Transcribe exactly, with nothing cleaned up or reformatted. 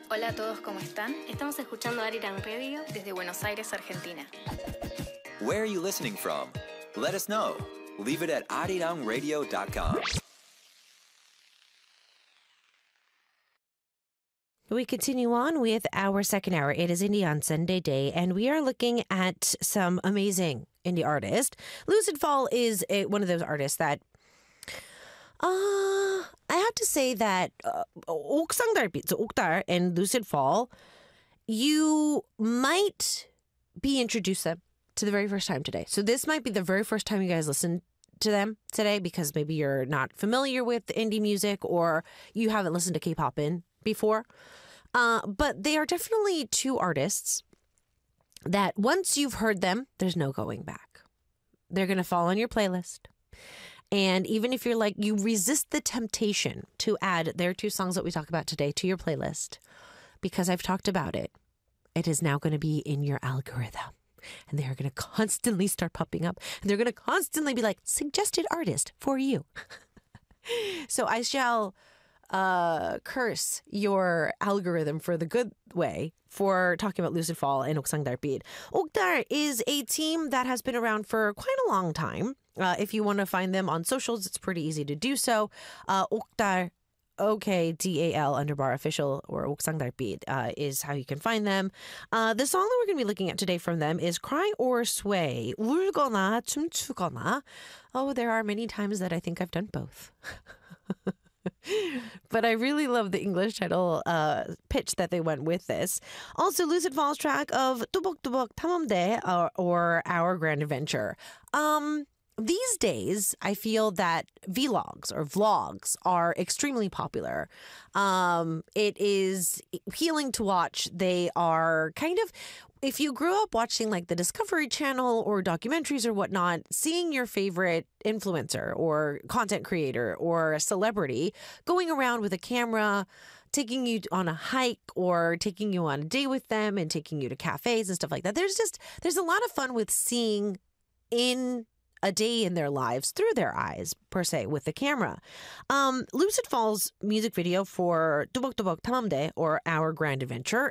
Hola a todos, ¿cómo están? Estamos escuchando Arirang Radio desde Buenos Aires, Argentina. Where are you listening from? Let us know. Leave it at arirang radio dot com. We continue on with our second hour. It is Indie on Sunday Day, and we are looking at some amazing indie artists. Lucid Fall is a, one of those artists that Uh, I have to say that uh, 옥상 달빛, so 옥달 and Lucid Fall, you might be introduced them to the very first time today. So this might be the very first time you guys listen to them today because maybe you're not familiar with indie music or you haven't listened to K-pop in before. Uh, but they are definitely two artists that once you've heard them, there's no going back. They're going to fall on your playlist. And even if you're like, you resist the temptation to add their two songs that we talk about today to your playlist, because I've talked about it, it is now going to be in your algorithm. And they're going to constantly start popping up. And they're going to constantly be like, suggested artist for you. So I shall uh, curse your algorithm for the good way for talking about Lucid Fall and 옥상 달빛. 옥달 is a team that has been around for quite a long time. Uh, if you want to find them on socials, it's pretty easy to do so. Uh, 옥달, O K D A L underbar official or 옥상 달빛 uh, is how you can find them. Uh, the song that we're going to be looking at today from them is Cry or Sway. 울거나 춤추거나. Oh, there are many times that I think I've done both. But I really love the English title uh, pitch that they went with this. Also, Lucid Fall's track of 뚜벅뚜벅 탐험대 or, or Our Grand Adventure. Um... These days, I feel that vlogs or vlogs are extremely popular. Um, it is appealing to watch. They are kind of, if you grew up watching like the Discovery Channel or documentaries or whatnot, seeing your favorite influencer or content creator or a celebrity going around with a camera, taking you on a hike or taking you on a day with them and taking you to cafes and stuff like that. There's just, there's a lot of fun with seeing in a day in their lives through their eyes, per se, with the camera. Um, Lucid Fall's music video for 뚜벅뚜벅 탐험대 or Our Grand Adventure